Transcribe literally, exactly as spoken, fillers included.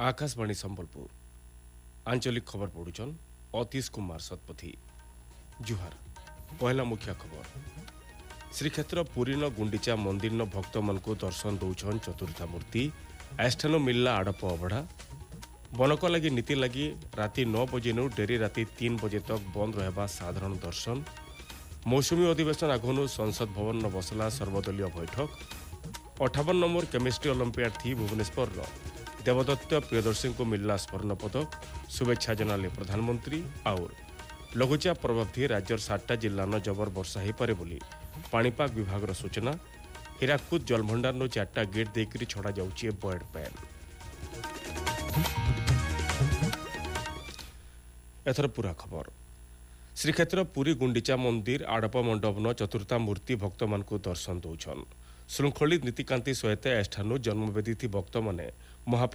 आकाशवाणी संबलपुर आंचलिक खबर पढ़ुचन अतीश कुमार सतपथी। जुहार पहला मुख्य खबर श्रीक्षेत्र पुरी न गुंडीचा मंदिर न भक्त मन को दर्शन दौछन चतुर्था मूर्ति आष्ठान मिलला आड़प अबढ़ा बनक लगी नीति लगी राति नौ बजे नु डेरी राति तीन बजे तक बंद रहबा साधारण दर्शन मौसुमी अधिवेशन आगनु संसद भवन न बसला सर्वदलीय बैठक अठावन नंबर केमिस्ट्री ओलंपियाड थी भुवनेश्वर देवदत्त प्रियदर्शी को मिलला स्वर्ण पदक शुभेच्छा जनाले प्रधानमंत्री और लघुचाप प्रभाव थी राज्यर सातटा जिला न जबर वर्षा हो पारे बोली पाणीपाग विभाग सूचना हीराकुद जलभंडार नो चार्टा गेट देकर छड़ा जाउची बर्ड पैन। एथर पूरा खबर श्रीक्षेत्र पुरी गुंडीचा मंदिर आड़प मंडप न चतुर्था मूर्ति भक्त मान को दर्शन दौछन श्रृंखलित नीतिकांति सहित एष्ठानु जन्मवेदी थी भक्त माने महा